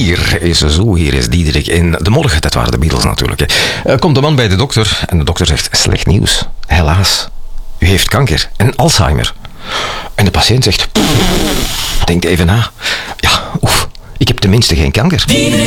hier is Diederik in de morgen. Dat waren de Beatles natuurlijk. Hè. Komt de man bij de dokter en de dokter zegt, slecht nieuws. Helaas, u heeft kanker en Alzheimer. En de patiënt zegt, denkt even na. Ja, ik heb tenminste geen kanker.